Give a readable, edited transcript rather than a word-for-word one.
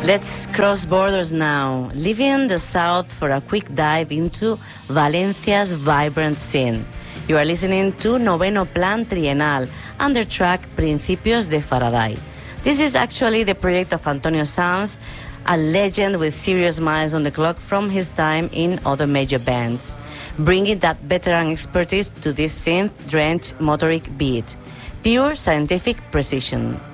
Let's cross borders now, leaving the south for a quick dive into Valencia's vibrant scene. You are listening to Noveno Plan Trienal and their track Principios de Faraday. This is actually the project of Antonio Sanz, a legend with serious miles on the clock from his time in other major bands, bringing that veteran expertise to this synth-drenched motoric beat. Pure scientific precision.